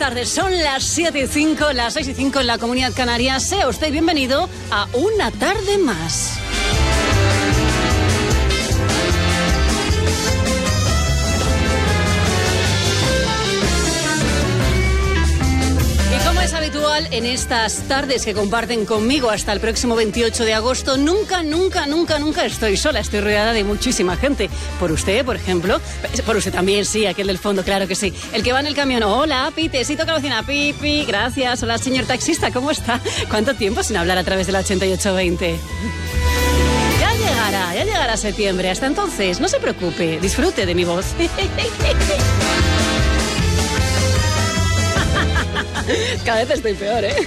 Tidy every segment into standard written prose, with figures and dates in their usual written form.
tardes, son las 7:05, las 6:05 en la Comunidad Canaria. Sea usted bienvenido a una tarde más. Es habitual en estas tardes que comparten conmigo hasta el próximo 28 de agosto. Nunca estoy sola. Estoy rodeada de muchísima gente. Por usted, por ejemplo. Por usted también, sí, aquel del fondo, claro que sí. El que va en el camión. Hola, Pite, sí toca la bocina. Pipi, gracias. Hola, señor taxista, ¿cómo está? ¿Cuánto tiempo sin hablar a través de la 8820? Ya llegará septiembre. Hasta entonces, no se preocupe. Disfrute de mi voz. Cada vez estoy peor, ¿eh?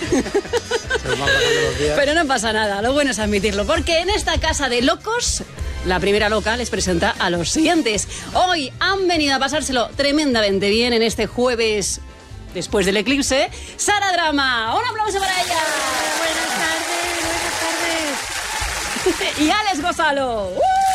Pero no pasa nada, lo bueno es admitirlo, porque en esta casa de locos, la primera loca les presenta a los siguientes. Hoy han venido a pasárselo tremendamente bien en este jueves después del eclipse. Sara Drama, un aplauso para ella. Buenas tardes. Y Alex Gonzalo.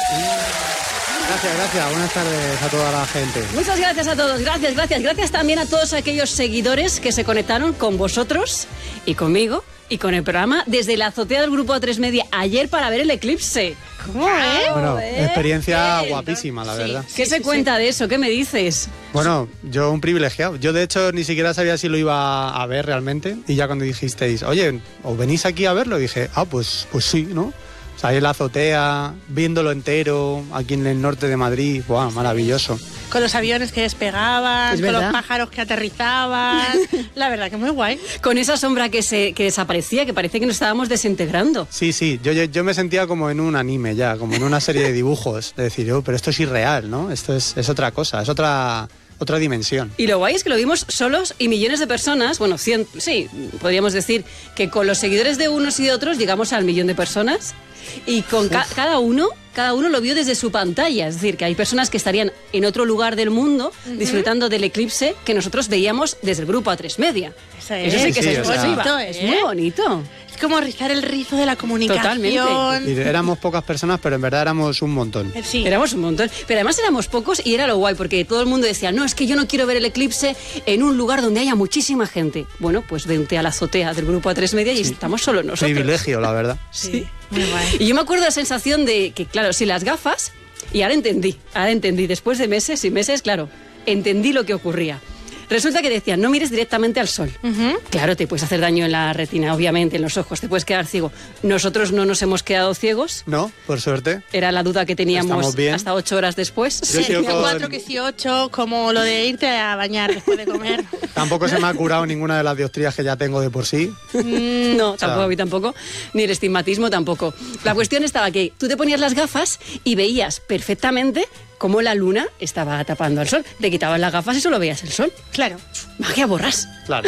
Gracias. Buenas tardes a toda la gente. Muchas gracias a todos. Gracias también a todos aquellos seguidores que se conectaron con vosotros y conmigo y con el programa desde la azotea del Grupo A3 Media ayer para ver el eclipse. ¿Cómo, Bueno, experiencia guapísima, la verdad. ¿Qué se cuenta de eso? ¿Qué me dices? Bueno, yo un privilegiado. Yo, de hecho, ni siquiera sabía si lo iba a ver realmente. Y ya cuando dijisteis, oye, ¿os venís aquí a verlo? Dije, pues sí, ¿no? O sea, ahí en la azotea, viéndolo entero, aquí en el norte de Madrid, ¡buah, maravilloso! Con los aviones que despegaban, con los pájaros que aterrizaban, la verdad que muy guay. Con esa sombra que desaparecía, que parecía que nos estábamos desintegrando. Sí, yo me sentía como en un anime ya, como en una serie de dibujos, de decir, pero esto es irreal, ¿no? Esto es otra cosa, es otra dimensión. Y lo guay es que lo vimos solos y millones de personas, bueno, 100, sí, podríamos decir que con los seguidores de unos y de otros llegamos al 1.000.000 de personas y con cada uno lo vio desde su pantalla, es decir, que hay personas que estarían en otro lugar del mundo disfrutando del eclipse que nosotros veíamos desde el Grupo A3 Media. Eso sí que es bonito, es muy bonito. Es como rizar el rizo de la comunicación. Totalmente. Y éramos pocas personas, pero en verdad éramos un montón. Sí. Éramos un montón. Pero además éramos pocos y era lo guay, porque todo el mundo decía, no, es que yo no quiero ver el eclipse en un lugar donde haya muchísima gente. Bueno, pues vente a la azotea del Grupo A3 Media y estamos solo nosotros. Privilegio, la verdad. Sí. Muy guay. Y yo me acuerdo de la sensación de que, claro, si las gafas, y ahora entendí, después de meses y meses, claro, entendí lo que ocurría. Resulta que decían, no mires directamente al sol. Claro, te puedes hacer daño en la retina, obviamente, en los ojos, te puedes quedar ciego. Nosotros no nos hemos quedado ciegos. No, por suerte. Era la duda que teníamos hasta 8 horas después. Sí, 4 que sí 8, como lo de irte a bañar después de comer. Tampoco se me ha curado ninguna de las dioptrías que ya tengo de por sí. No, tampoco, a mí tampoco. Ni el estigmatismo tampoco. La cuestión estaba que tú te ponías las gafas y veías perfectamente cómo la luna estaba tapando al sol. Te quitabas las gafas y solo veías el sol. Claro. Magia borrás. Claro.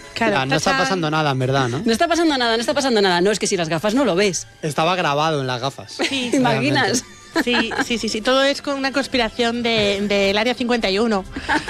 No está pasando nada, en verdad, ¿no? No está pasando nada. No, es que si las gafas no lo ves. Estaba grabado en las gafas. Sí, ¿imaginas? Sí. Todo es con una conspiración del Área 51.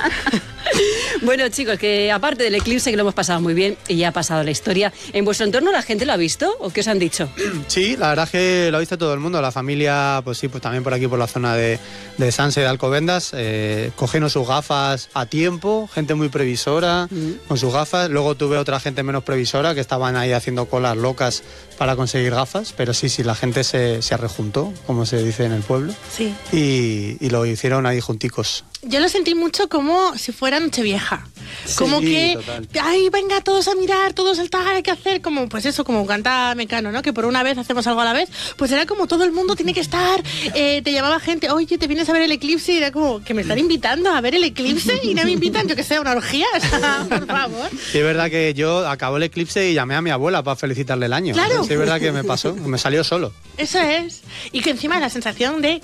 Bueno, chicos, que aparte del eclipse, que lo hemos pasado muy bien y ya ha pasado la historia, ¿en vuestro entorno la gente lo ha visto o qué os han dicho? Sí, la verdad es que lo ha visto todo el mundo. La familia, pues sí, pues también por aquí, por la zona de Sanse, de Alcobendas, cogieron sus gafas a tiempo, gente muy previsora con sus gafas. Luego tuve otra gente menos previsora que estaban ahí haciendo colas locas para conseguir gafas, pero sí, la gente se arrejuntó, como se dice en el pueblo, y lo hicieron ahí junticos. Yo lo sentí mucho como si fuera Nochevieja. Como que, total. Ay, venga, todos a mirar, todos a saltar, hay que hacer, como, pues eso, como canta Mecano, ¿no? Que por una vez hacemos algo a la vez. Pues era como todo el mundo tiene que estar, te llamaba gente, oye, ¿te vienes a ver el eclipse? Y era como, que me están invitando a ver el eclipse y no me invitan, yo que sé, a una orgía, por favor. Sí, es verdad que yo acabó el eclipse y llamé a mi abuela para felicitarle el año. Claro. Sí, es verdad que me pasó, me salió solo. Eso es. Y que encima la sensación de